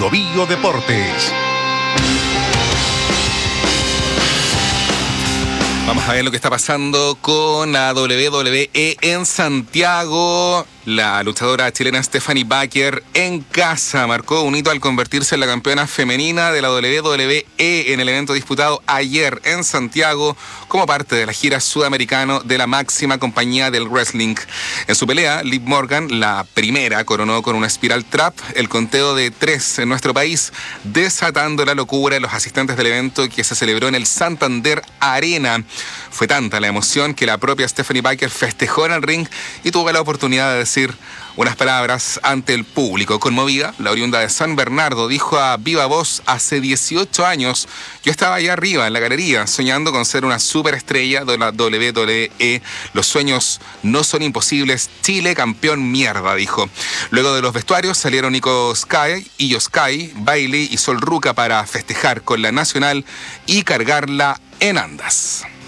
Bio Bio Deportes. Vamos a ver lo que está pasando con la WWE en Santiago. La luchadora chilena Stephanie Baker en casa marcó un hito al convertirse en la campeona femenina de la WWE en el evento disputado ayer en Santiago como parte de la gira sudamericana de la máxima compañía del wrestling. En su pelea, Liv Morgan, la primera, coronó con una Spiral Trap el conteo de 3 en nuestro país, desatando la locura de los asistentes del evento que se celebró en el Santander Arena. Fue tanta la emoción que la propia Stephanie Baker festejó en el ring y tuvo la oportunidad de decir unas palabras ante el público. Conmovida, la oriunda de San Bernardo dijo a viva voz: hace 18 años yo estaba allá arriba en la galería soñando con ser una superestrella de la WWE. Los sueños no son imposibles. Chile campeón mierda, dijo. Luego de los vestuarios salieron Nico Sky, Io Sky, Bailey y Sol Ruca para festejar con la nacional y cargarla en andas.